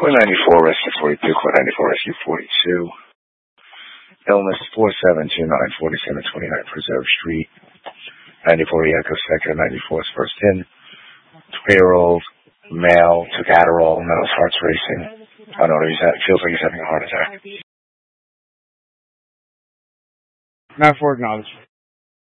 Core 94, Rescue 42, Core 94, Rescue 42. Illness 4729, 4729 Preserve Street. 94 Echo Sector, 94's first in. 20-year-old male took Adderall, now his heart's racing. I don't know, feels like he's having a heart attack. 9-4 acknowledged.